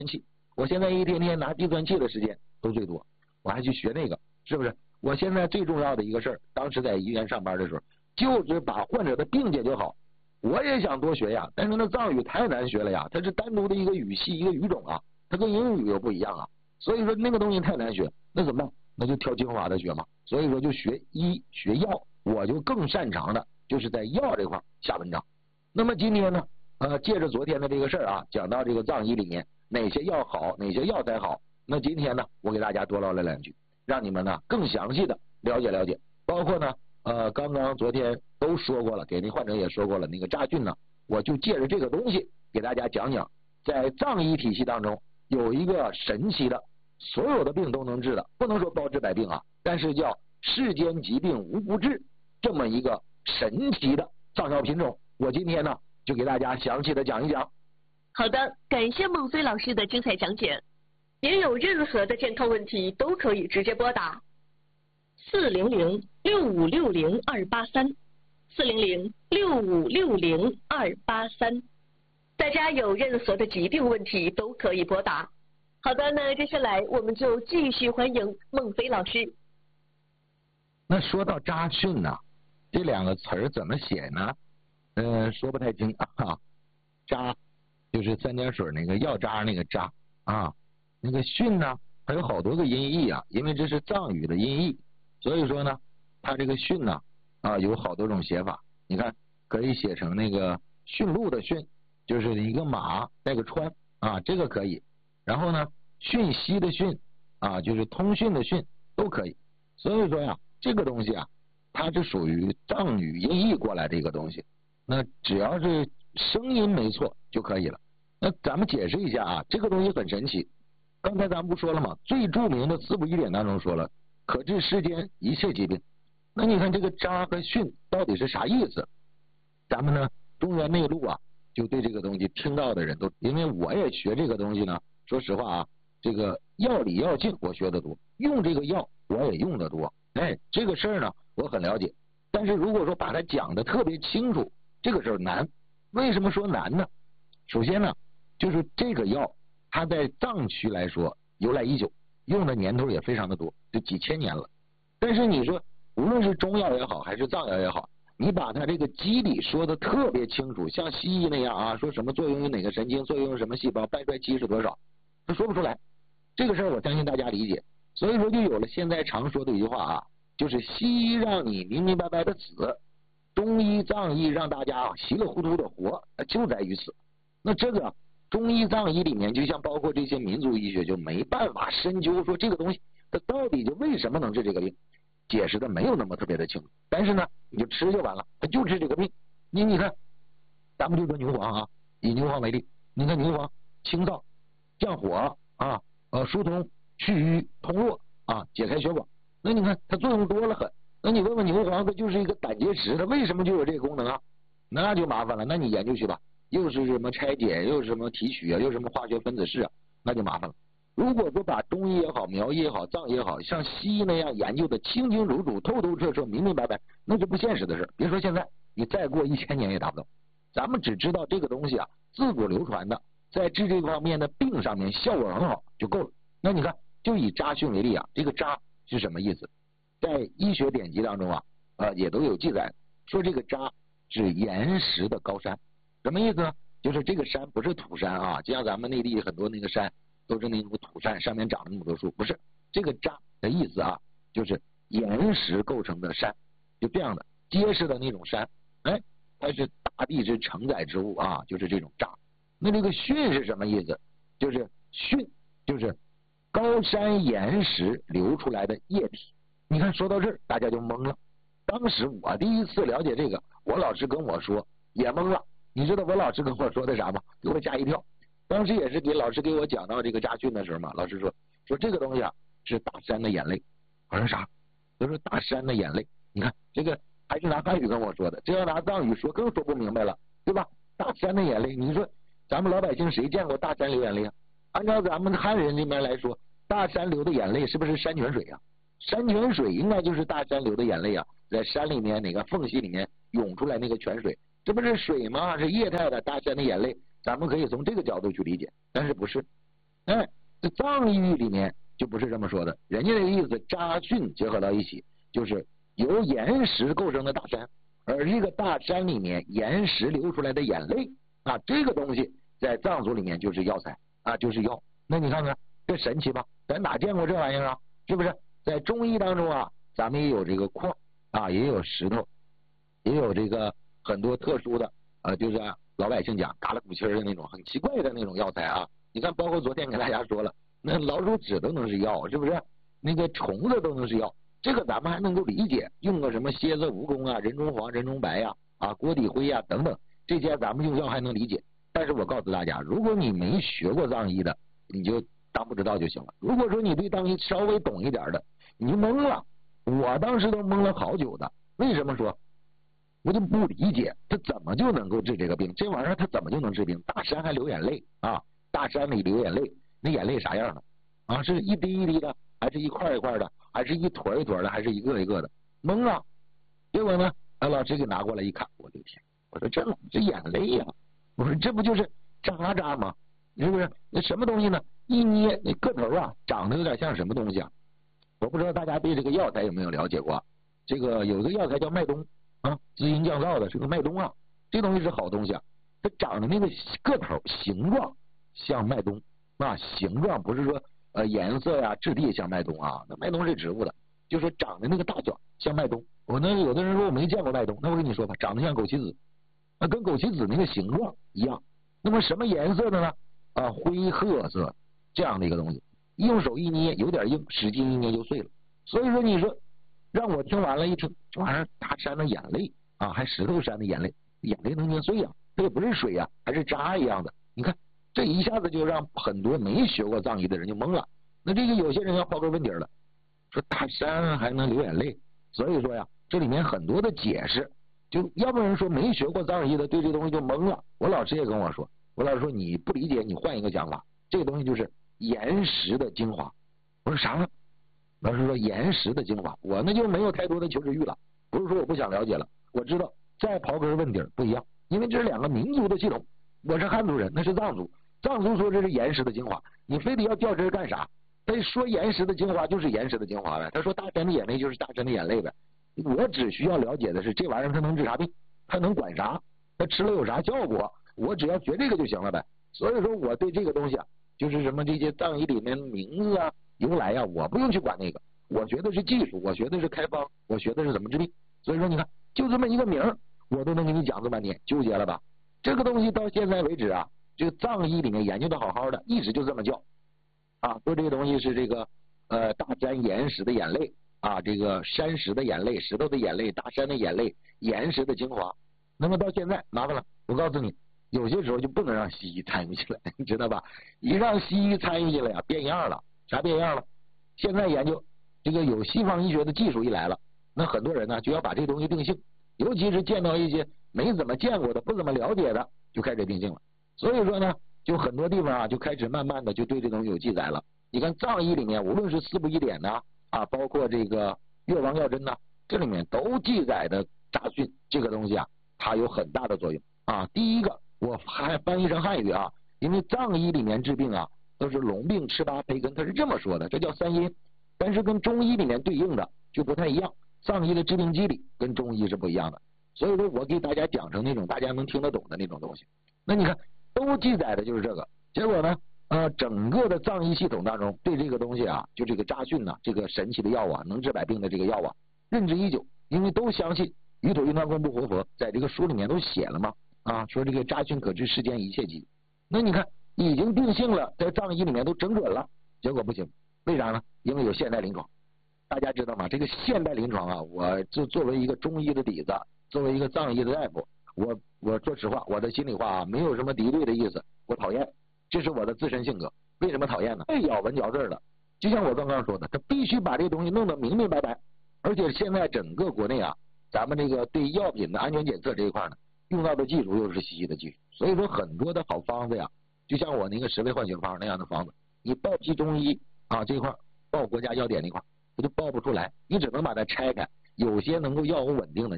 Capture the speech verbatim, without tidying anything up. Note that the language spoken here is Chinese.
气。我现在一天天拿计算器的时间都最多，我还去学那个，是不是？我现在最重要的一个事儿，当时在医院上班的时候，就是把患者的病解决好。我也想多学呀，但是那藏语太难学了呀，它是单独的一个语系一个语种啊，它跟英语又不一样啊，所以说那个东西太难学，那怎么办？那就挑精华的学嘛。所以说就学医学药，我就更擅长的就是在药这块下文章。那么今天呢，呃，借着昨天的这个事儿啊，讲到这个藏医里面哪些药好，哪些药材好，那今天呢，我给大家多唠了两句，让你们呢更详细的了解了解，包括呢。呃，刚刚昨天都说过了，给那患者也说过了，那个扎菌呢，我就借着这个东西给大家讲讲，在藏医体系当中有一个神奇的，所有的病都能治的，不能说包治百病啊，但是叫世间疾病无不治，这么一个神奇的藏药品种，我今天呢就给大家详细的讲一讲。 好的，感谢孟非老师的精彩讲解。您有任何的健康问题都可以直接拨打四零零六五六零二八三，四零零六五六零二八三。大家有任何的疾病问题都可以拨打。好的，那接下来我们就继续欢迎孟非老师。 那说到扎菌呢，这两个词儿怎么写呢？呃，说不太清啊。扎就是三点水那个药渣那个渣啊，那个训呢，还有好多个音译啊，因为这是藏语的音译。所以说呢，它这个训呢啊有好多种写法。你看，可以写成那个驯鹿的驯，就是一个马带个川啊，这个可以。然后呢，讯息的讯啊，就是通讯的讯都可以。所以说呀，这个东西啊，它是属于藏语音译过来的一个东西。那只要是声音没错就可以了。那咱们解释一下啊，这个东西很神奇。刚才咱们不说了吗？最著名的四部医典当中说了。可治世间一切疾病。那你看这个扎和训到底是啥意思？咱们呢中原内陆啊，就对这个东西听到的人都，因为我也学这个东西呢，说实话啊，这个药理药性我学得多，用这个药我也用得多，哎，这个事儿呢我很了解。但是如果说把它讲得特别清楚，这个事儿难。为什么说难呢？首先呢，就是这个药它在藏区来说由来已久，用的年头也非常的多，就几千年了。但是你说无论是中药也好还是藏药也好，你把它这个机理说的特别清楚，像西医那样啊，说什么作用于哪个神经，作用于什么细胞，半衰期是多少，他说不出来。这个事儿我相信大家理解。所以说就有了现在常说的一句话啊，就是西医让你明明白白的死，中医藏医让大家稀里糊涂的活，就在于此。那这个中医藏医里面，就像包括这些民族医学，就没办法深究说这个东西它到底就为什么能治这个病，解释的没有那么特别的清楚。但是呢，你就吃就完了，它就治这个病。你你看，咱们就说牛黄啊，以牛黄为例，你看牛黄清燥、降火啊，呃疏通、祛瘀、通络啊，解开血管。那你看它作用多了很。那你问问牛黄，它就是一个胆结石，它为什么就有这个功能啊？那就麻烦了，那你研究去吧。又是什么拆解，又是什么提取啊，又是什么化学分子式啊，那就麻烦了。如果说把中医也好，苗医也好，藏医也好，像西医那样研究的清清楚楚、透透彻彻、明明白白，那是不现实的事。别说现在，你再过一千年也达不到。咱们只知道这个东西啊，自古流传的，在治这方面的病上面效果很好就够了。那你看，就以扎训为例啊，这个扎是什么意思？在医学典籍当中啊，呃，也都有记载，说这个扎指岩石的高山。什么意思呢？就是这个山不是土山啊，就像咱们内地很多那个山都是那种土山，上面长了那么多树，不是。这个扎的意思啊，就是岩石构成的山，就这样的结实的那种山，哎，它是大地之承载之物啊，就是这种扎。那这个训是什么意思？就是训就是高山岩石流出来的液体。你看说到这儿大家就懵了。当时我第一次了解这个，我老师跟我说也懵了。你知道我老师跟我说的啥吗？给我吓一跳。当时也是给老师给我讲到这个扎训的时候嘛，老师说说这个东西啊是大山的眼泪。我说啥？他说大山的眼泪。你看这个还是拿汉语跟我说的，这要拿藏语说更说不明白了，对吧？大山的眼泪，你说咱们老百姓谁见过大山流眼泪啊？按照咱们汉人这边来说，大山流的眼泪是不是山泉水啊？山泉水应该就是大山流的眼泪啊，在山里面哪个缝隙里面涌出来那个泉水，这不是水吗？是液态的大山的眼泪，咱们可以从这个角度去理解，但是不是。 哎，这藏医里面就不是这么说的，人家的意思扎训结合到一起，就是由岩石构成的大山，而这个大山里面岩石流出来的眼泪啊，这个东西在藏族里面就是药材啊，就是药。那你看看这神奇吧？咱哪见过这玩意儿啊？是不是？在中医当中啊，咱们也有这个矿啊，也有石头，也有这个很多特殊的呃，就是、啊、老百姓讲嘎啦鼓气的那种很奇怪的那种药材啊。你看，包括昨天给大家说了，那老鼠屎都能是药，是不是？那个虫子都能是药，这个咱们还能够理解。用个什么蝎子蜈蚣啊、人中黄、人中白呀、啊、啊锅底灰呀、啊、等等，这些咱们用药还能理解。但是我告诉大家，如果你没学过藏医的，你就当不知道就行了。如果说你对藏医稍微懂一点的，你就懵了。我当时都懵了好久的。为什么说？我就不理解，他怎么就能够治这个病？这玩意儿他怎么就能治病？大山还流眼泪啊！大山里流眼泪，那眼泪啥样的啊？是一滴一滴的，还是一块一块的，还是一坨一坨的，还是一个一个的？懵啊！结果呢，把老师给拿过来一看，我的天！我说这这眼泪呀、啊！我说这不就是渣渣吗？是不是？那什么东西呢？一捏那个头啊，长得有点像什么东西啊？我不知道大家对这个药材有没有了解过？这个有一个药材叫麦冬啊，滋阴降燥的，这个麦冬啊，这东西是好东西啊。它长的那个个头形状像麦冬啊，形状不是说呃颜色呀、质地像麦冬啊，那麦冬是植物的，就是说长的那个大小像麦冬。我呢，有的人说我没见过麦冬，那我跟你说吧，长得像枸杞子，那跟枸杞子那个形状一样。那么什么颜色的呢？啊，灰褐色这样的一个东西，用手一捏有点硬，使劲一捏就碎了。所以说你说让我听完了一听，这玩意儿大山的眼泪啊，还石头山的眼泪，眼泪能捏碎啊？这也不是水啊，还是渣一样的。你看这一下子就让很多没学过藏医的人就懵了。那这个有些人要刨根问底了，说大山还能流眼泪，所以说呀，这里面很多的解释，就要不然说没学过藏医的对这东西就懵了。我老师也跟我说，我老师说你不理解，你换一个讲法，这个东西就是岩石的精华。我说啥呢？老师说岩石的精华，我那就没有太多的求知欲了。不是说我不想了解了，我知道再刨根问底不一样，因为这是两个民族的系统。我是汉族人，那是藏族，藏族说这是岩石的精华，你非得要较真干啥？他说岩石的精华就是岩石的精华呗，他说大山的眼泪就是大山的眼泪呗。我只需要了解的是这玩意儿它能治啥病，它能管啥，它吃了有啥效果，我只要学这个就行了呗。所以说我对这个东西啊，就是什么这些藏医里面名字啊由来啊，我不用去管那个，我学的是技术，我学的是开方，我学的是怎么治病。所以说你看就这么一个名儿，我都能给你讲这半天，纠结了吧？这个东西到现在为止啊，这个藏医里面研究的好好的，一直就这么叫啊，说这个东西是这个呃大山岩石的眼泪啊，这个山石的眼泪，石头的眼泪，大山的眼泪，岩石的精华。那么到现在麻烦了，我告诉你，有些时候就不能让西医参与进来，你知道吧？一让西医参与进来呀，变样了。啥变样了？现在研究这个有西方医学的技术一来了，那很多人呢就要把这东西定性，尤其是见到一些没怎么见过的、不怎么了解的，就开始定性了。所以说呢，就很多地方啊就开始慢慢的就对这东西有记载了。你看藏医里面，无论是四部医典呐啊，包括这个越王药真呐，这里面都记载的扎训这个东西啊，它有很大的作用啊。第一个，我还翻译成汉语啊，因为藏医里面治病啊都是龙病、赤八、培根，它是这么说的，这叫三阴。但是跟中医里面对应的就不太一样，藏医的治病机理跟中医是不一样的。所以说我给大家讲成那种大家能听得懂的那种东西。那你看都记载的就是这个，结果呢，呃，整个的藏医系统当中对这个东西啊，就这个扎训呐、啊，这个神奇的药啊，能治百病的这个药啊，认知已久，因为都相信宇土云团功不活佛，在这个书里面都写了嘛，啊，说这个扎训可治世间一切疾。那你看已经定性了，在藏医里面都整准了，结果不行，为啥呢？因为有现代临床。大家知道吗？这个现代临床啊，我就作为一个中医的底子，作为一个藏医的大夫，我我说实话，我的心里话啊，没有什么敌对的意思，我讨厌，这是我的自身性格。为什么讨厌呢？太咬文嚼字了，就像我刚刚说的，他必须把这东西弄得明明白白。而且现在整个国内啊，咱们这个对药品的安全检测这一块呢，用到的技术又是西医的技术，所以说很多的好方子呀，就像我那个十味唤醒方那样的方子，你报批中医啊这一块，报国家药典那块，它就报不出来，你只能把它拆开，有些能够药物稳定的。